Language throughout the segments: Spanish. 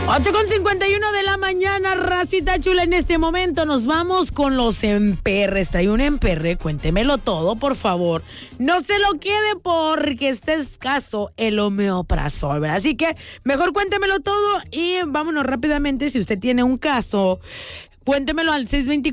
8:51 de la mañana, racita chula. En este momento nos vamos con los emperres. Trae un emperre, cuéntemelo todo, por favor. No se lo quede porque está escaso el omeprazol, ¿verdad? Así que mejor cuéntemelo todo y vámonos rápidamente. Si usted tiene un caso, cuéntemelo al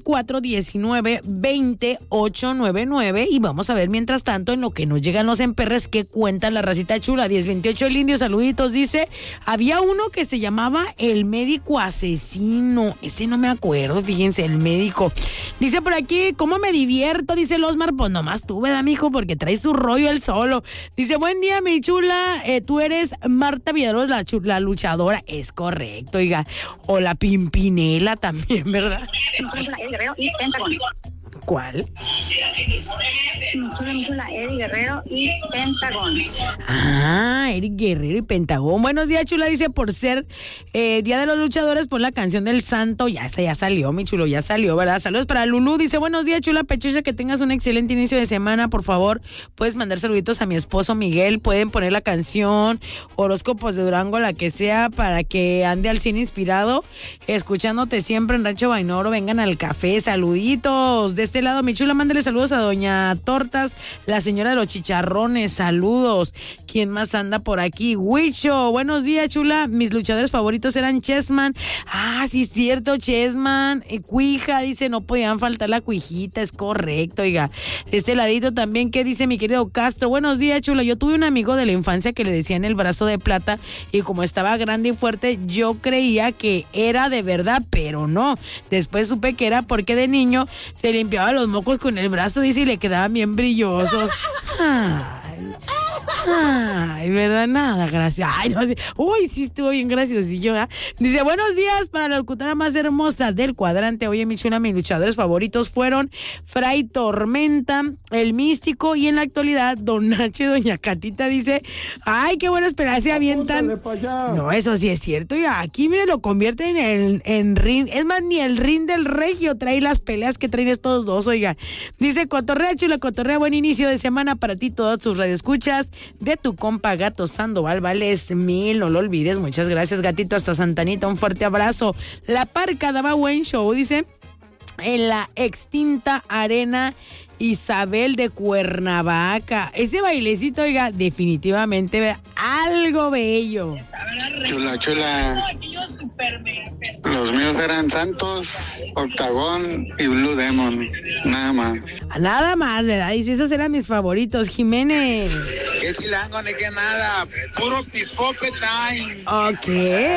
624-19-20-899 y vamos a ver mientras tanto en lo que nos llegan los emperres que cuentan la racita chula. 1028 el indio, saluditos, dice, había uno que se llamaba el médico asesino, ese no me acuerdo, fíjense, el médico. Dice por aquí, ¿cómo me divierto? Dice el Osmar, pues nomás tú, ¿verdad, mijo? Porque traes su rollo él solo. Dice, buen día, mi chula, tú eres Marta Villalobos, la luchadora. Es correcto, oiga, o la Pimpinela también, ¿verdad? Eddie Guerrero y Pentagón. ¿Cuál? Chula, Eddie Guerrero y Pentagón. Ah, Eric Guerrero y Pentagón. Buenos días, chula. Dice, por ser Día de los Luchadores, por la canción del Santo. Ya salió, mi chulo, ya salió, ¿verdad? Saludos para Lulú. Dice, buenos días, chula Pechucha, que tengas un excelente inicio de semana. Por favor, puedes mandar saluditos a mi esposo Miguel. Pueden poner la canción Horóscopos de Durango, la que sea, para que ande al cine inspirado. Escuchándote siempre en Rancho Bainoro. Vengan al café. Saluditos. De este lado, mi chula, mándale saludos a doña Tortas, la señora de los chicharrones. Saludos. ¿Quién más anda por aquí? Huicho. Buenos días, chula. Mis luchadores favoritos eran Chessman. Ah, sí, es cierto, Chessman. Cuija, dice, no podían faltar la cuijita. Es correcto, oiga. De este ladito también, ¿qué dice mi querido Castro? Buenos días, chula. Yo tuve un amigo de la infancia que le decían el brazo de plata y como estaba grande y fuerte, yo creía que era de verdad, pero no. Después supe que era porque de niño se limpiaba los mocos con el brazo, dice, y le quedaban bien brillosos. Ay, ¿verdad? Nada, gracias. Ay, no sé. Uy, sí estuvo bien graciosillo, ¿eh? Dice, buenos días para la locutora más hermosa del cuadrante. Oye, mi chula, mis luchadores favoritos fueron Fray Tormenta, el Místico, y en la actualidad, Don Nacho y Doña Catita. Dice, ay, qué bueno, esperar, se avientan. No, eso sí es cierto. Y aquí, mire, lo convierten en ring. Es más, ni el ring del regio trae las peleas que traen estos dos, oiga. Dice, cotorrea, chula, cotorrea, buen inicio de semana para ti, todas sus radioescuchas. De tu compa Gato Sandoval, vales 1000, no lo olvides. Muchas gracias, gatito, hasta Santanita, un fuerte abrazo. La Parca daba buen show, dice, en la extinta arena Isabel de Cuernavaca. Ese bailecito, oiga, definitivamente algo bello. Chula. Los míos eran Santos, Octagón y Blue Demon. Nada más. Nada más, ¿verdad? Y si esos eran mis favoritos, Jiménez. ¿Qué chilango ni qué nada? Puro pipope time. Ok.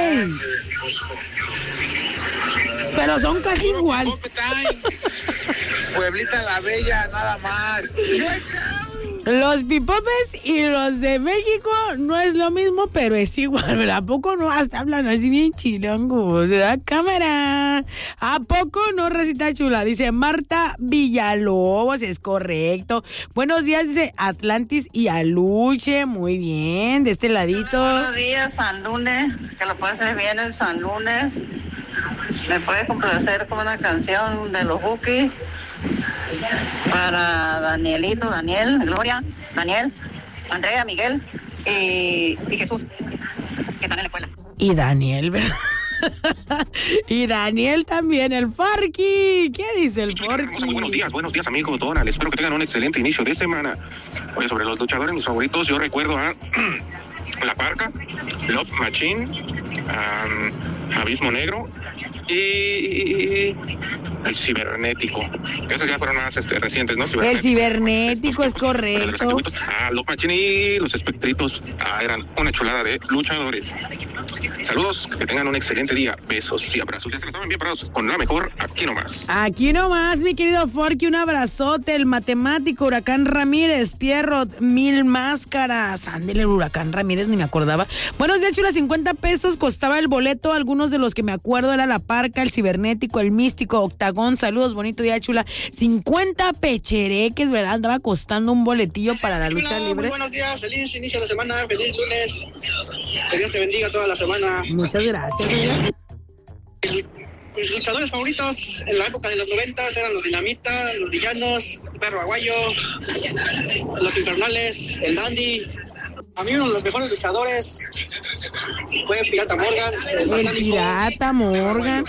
Pero son casi igual. Pueblita la Bella, nada más. Los pipopes y los de México no es lo mismo, pero es igual, ¿verdad? ¿A poco no? Hasta hablan así bien chilangos, ¿verdad? Cámara. ¿A poco no, racita chula? Dice Marta Villalobos, es correcto. Buenos días, dice Atlantis y Aluche. Muy bien, de este ladito. Buenos días, San Lunes, que lo puedes hacer bien el San Lunes. Me puede complacer con una canción de los Bukis para Danielito, Daniel, Gloria, Daniel, Andrea, Miguel y Jesús, que están en la escuela. Y Daniel, ¿verdad? Y Daniel también, el Forky. ¿Qué dice el Forky? Buenos días, amigo Donald. Espero que tengan un excelente inicio de semana. Oye, sobre los luchadores, mis favoritos, yo recuerdo a La Parca, Love Machine, Abismo Negro y el Cibernético. Esos ya fueron más recientes, ¿no? El Cibernético es correcto. Love Machine y los Espectritos eran una chulada de luchadores. Saludos, que tengan un excelente día. Besos y abrazos. Ya se estaban bien parados con la mejor. Aquí nomás. Aquí nomás, mi querido Forky, un abrazote. El matemático Huracán Ramírez, Pierrot, 1000 máscaras. Ándele, el Huracán Ramírez, ni me acordaba. Buenos días, chula, 50 pesos costaba el boleto. Algunos de los que me acuerdo era La Parca, el Cibernético, el Místico, Octagón. Saludos, bonito día, chula. 50 pechereques, ¿verdad? Andaba costando un boletillo para la lucha libre. Muy buenos días, feliz inicio de semana, feliz lunes. Que Dios te bendiga toda la semana. Muchas gracias, señor. Mis luchadores favoritos en la época de los 90 eran los Dinamita, los Villanos, el Perro Aguayo, los Infernales, el Dandy. A mí uno de los mejores luchadores Fue Pirata Morgan. El Pirata Morgan.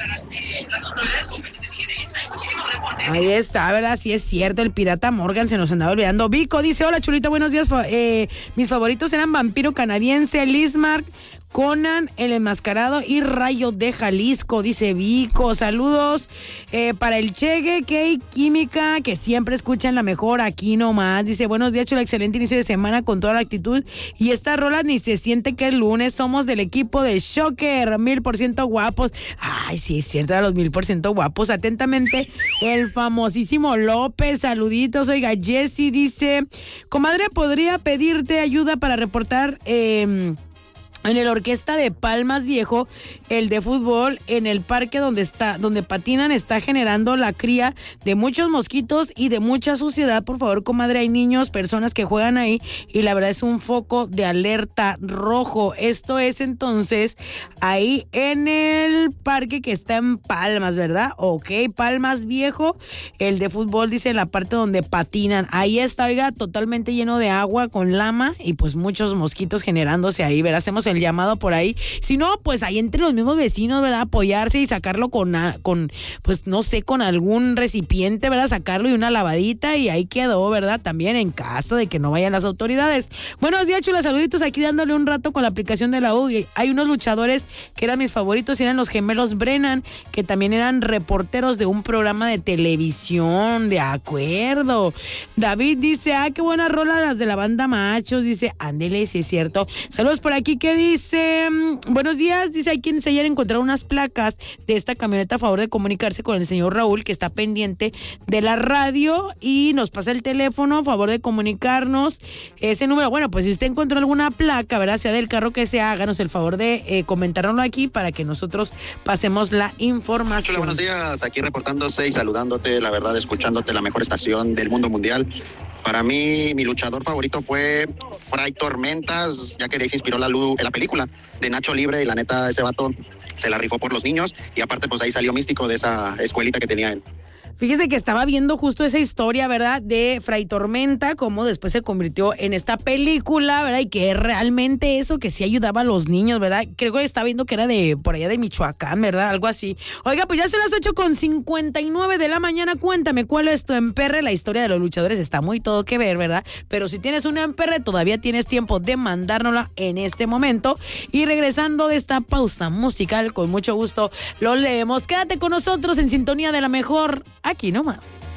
Ahí está, ¿verdad? Sí es cierto, el Pirata Morgan se nos andaba olvidando. Vico dice, hola Chulita, buenos días. Mis favoritos eran Vampiro Canadiense, Lismark, Conan, El Enmascarado y Rayo de Jalisco, dice Vico. Saludos para el Chegue, Key Química, que siempre escuchan la mejor aquí nomás. Dice, buenos días, Chula, excelente inicio de semana con toda la actitud. Y esta rola ni se siente que es lunes. Somos del equipo de Shocker, 1000% guapos. Ay, sí, es cierto, a los 1000% guapos. Atentamente, el famosísimo López. Saluditos. Oiga, Jessy dice, comadre, ¿podría pedirte ayuda para reportar en el Orquesta de Palmas Viejo, el de fútbol, en el parque donde patinan, está generando la cría de muchos mosquitos y de mucha suciedad? Por favor, comadre, hay niños, personas que juegan ahí y la verdad es un foco de alerta rojo. Esto es entonces ahí en el parque que está en Palmas, ¿verdad? Ok, Palmas Viejo, el de fútbol, dice, en la parte donde patinan. Ahí está, oiga, totalmente lleno de agua con lama y pues muchos mosquitos generándose ahí, ¿verdad? Hacemos el llamado por ahí. Si no, pues ahí entre los mismos vecinos, ¿verdad? Apoyarse y sacarlo con pues no sé, con algún recipiente, ¿verdad? Sacarlo y una lavadita y ahí quedó, ¿verdad? También en caso de que no vayan las autoridades. Buenos días, Chula, saluditos aquí dándole un rato con la aplicación de la U. Hay unos luchadores que eran mis favoritos y eran los gemelos Brennan, que también eran reporteros de un programa de televisión, de acuerdo. David dice, qué buena rola las de la banda Machos, dice, ándele, si es cierto. Saludos por aquí, que dice, buenos días, dice, hay quienes ayer encontraron unas placas de esta camioneta. A favor de comunicarse con el señor Raúl, que está pendiente de la radio y nos pasa el teléfono, a favor de comunicarnos ese número. Bueno, pues si usted encontró alguna placa, ¿verdad? Sea del carro que sea, háganos el favor de comentárnoslo aquí para que nosotros pasemos la información. Hola, buenos días, aquí reportándose y saludándote, la verdad, escuchándote, la mejor estación del mundo mundial. Para mí, mi luchador favorito fue Fray Tormentas, ya que de ahí se inspiró la película de Nacho Libre, y la neta, ese vato se la rifó por los niños, y aparte, pues ahí salió Místico de esa escuelita que tenía él. Fíjese que estaba viendo justo esa historia, ¿verdad? De Fray Tormenta, cómo después se convirtió en esta película, ¿verdad? Y que realmente eso, que sí ayudaba a los niños, ¿verdad? Creo que estaba viendo que era de por allá de Michoacán, ¿verdad? Algo así. Oiga, pues ya son las 8:59 de la mañana. Cuéntame, ¿cuál es tu emperre? La historia de los luchadores está muy todo que ver, ¿verdad? Pero si tienes un emperre, todavía tienes tiempo de mandárnosla en este momento. Y regresando de esta pausa musical, con mucho gusto lo leemos. Quédate con nosotros en sintonía de la mejor, aquí nomás.